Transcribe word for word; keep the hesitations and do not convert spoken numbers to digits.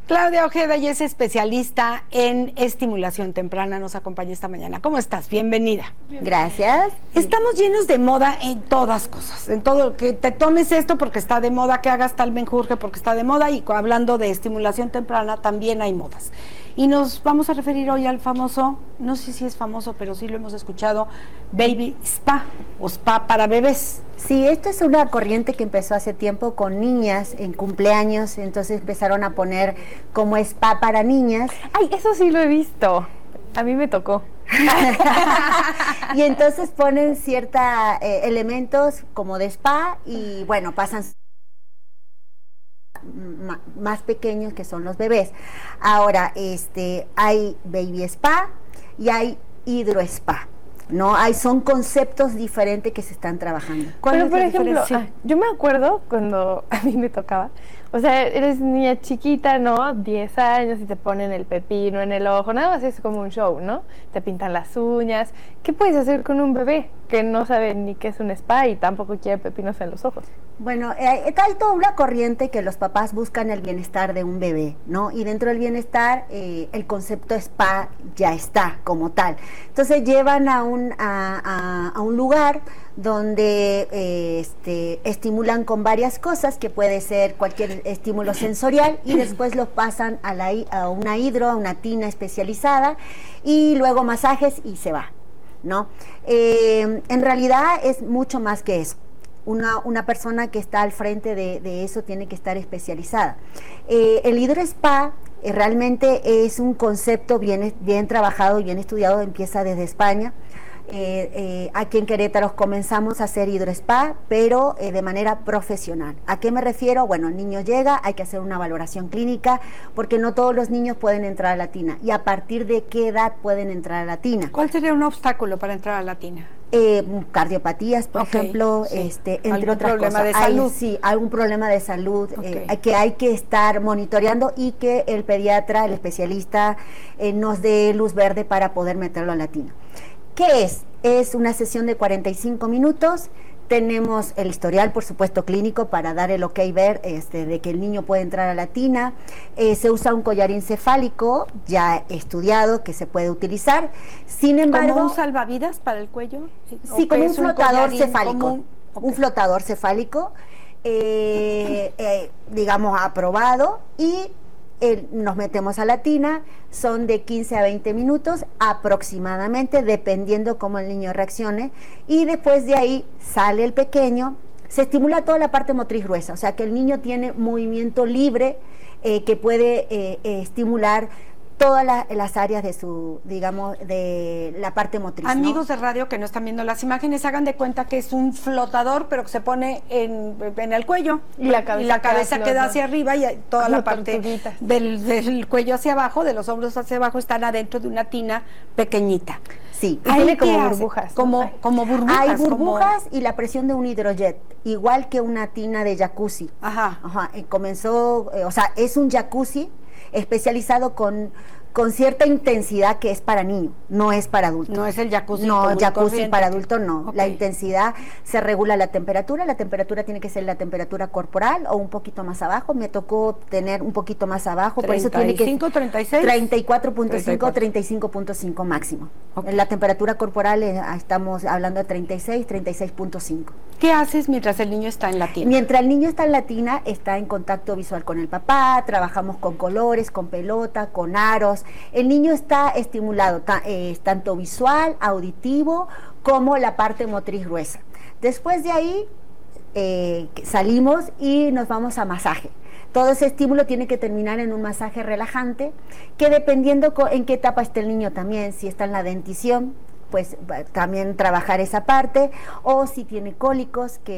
Claudia Ojeda, y es especialista en estimulación temprana, nos acompaña esta mañana. ¿Cómo estás? Bienvenida. Gracias. Estamos llenos de moda en todas cosas, en todo, que te tomes esto porque está de moda, que hagas tal menjurje porque está de moda, y hablando de estimulación temprana también hay modas. Y nos vamos a referir hoy al famoso, no sé si es famoso, pero sí lo hemos escuchado, Baby Spa o Spa para bebés. Sí, esto es una corriente que empezó hace tiempo con niñas en cumpleaños, entonces empezaron a poner como spa para niñas. Ay, eso sí lo he visto, a mí me tocó. Y entonces ponen ciertos eh, elementos como de spa y bueno, pasan más pequeños que son los bebés. Ahora, este, hay baby spa y hay hidro spa, ¿no? Hay, son conceptos diferentes que se están trabajando. ¿Cuál Pero, es por la ejemplo, ah, yo me acuerdo cuando a mí me tocaba, o sea, eres niña chiquita, ¿no? diez años y te ponen el pepino en el ojo, nada más es como un show, ¿no? Te pintan las uñas. ¿Qué puedes hacer con un bebé que no sabe ni qué es un spa y tampoco quiere pepinos en los ojos? Bueno, eh, hay toda una corriente que los papás buscan el bienestar de un bebé, ¿no? Y dentro del bienestar, eh, el concepto spa ya está como tal. Entonces llevan a un, a, a, a un lugar donde eh, este, estimulan con varias cosas, que puede ser cualquier estímulo sensorial, y después los pasan a, la, a una hidro, a una tina especializada, y luego masajes y se va, ¿no? Eh, en realidad es mucho más que eso. Una, una persona que está al frente de, de eso tiene que estar especializada. Eh, el hidro spa eh, realmente es un concepto bien, bien trabajado y bien estudiado, empieza desde España. Eh, eh, aquí en Querétaro comenzamos a hacer hidro spa, pero eh, de manera profesional. ¿A qué me refiero? Bueno, el niño llega, hay que hacer una valoración clínica, porque no todos los niños pueden entrar a la tina. ¿Y a partir de qué edad pueden entrar a la tina? ¿Cuál sería un obstáculo para entrar a la tina? Eh, cardiopatías, por okay, ejemplo, sí. este, entre otras problema cosas. De salud? Hay, sí, algún problema de salud okay. eh, que hay que estar monitoreando, y que el pediatra, el especialista, eh, nos dé luz verde para poder meterlo a la tina. ¿Qué es? Es una sesión de cuarenta y cinco minutos. Tenemos el historial, por supuesto, clínico para dar el ok ver este, de que el niño puede entrar a la tina. Eh, se usa un collarín cefálico ya estudiado que se puede utilizar. Sin embargo, ¿como un salvavidas para el cuello? Sí, como un flotador un cefálico. Un, okay. un flotador cefálico, eh, eh, digamos, aprobado, y eh, nos metemos a la tina. Son de quince a veinte minutos aproximadamente, dependiendo cómo el niño reaccione, y después de ahí sale el pequeño. Se estimula toda la parte motriz gruesa, o sea que el niño tiene movimiento libre, eh, que puede eh, eh, estimular todas la, las áreas de su, digamos, de la parte motriz. Amigos, ¿no? de radio que no están viendo las imágenes, hagan de cuenta que es un flotador, pero que se pone en, en el cuello, y la cabeza, y la cabeza queda, queda hacia arriba, y toda como la parte del, del cuello hacia abajo, de los hombros hacia abajo, están adentro de una tina pequeñita. Sí, y tiene como burbujas, como, ¿no? como burbujas. Hay burbujas como... y la presión de un hidrojet, igual que una tina de jacuzzi. Ajá. Ajá, eh, comenzó, eh, o sea, es un jacuzzi especializado con, con cierta intensidad, que es para niños, no es para adultos. No es el jacuzzi. No, jacuzzi para adultos no. Okay. La intensidad se regula la temperatura, la temperatura tiene que ser la temperatura corporal o un poquito más abajo. Me tocó tener un poquito más abajo, por eso tiene que treinta y cinco, treinta y seis treinta y cuatro punto cinco, treinta y cinco punto cinco máximo. Okay. La temperatura corporal eh, estamos hablando de treinta y seis, treinta y seis punto cinco. ¿Qué haces mientras el niño está en la tina? Mientras el niño está en la tina, está en contacto visual con el papá, trabajamos con colores, con pelota, con aros. El niño está estimulado, ta, eh, tanto visual, auditivo, como la parte motriz gruesa. Después de ahí eh, salimos y nos vamos a masaje. Todo ese estímulo tiene que terminar en un masaje relajante, que dependiendo en qué etapa esté el niño también, si está en la dentición, pues también trabajar esa parte, o si tiene cólicos, que